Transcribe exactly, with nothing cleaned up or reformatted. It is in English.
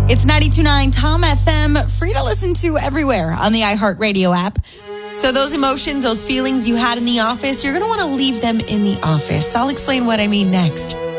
It's ninety-two point nine Tom F M, free to listen to everywhere on the iHeartRadio app. So those emotions, those feelings you had in the office, you're going to want to leave them in the office. I'll explain what I mean next.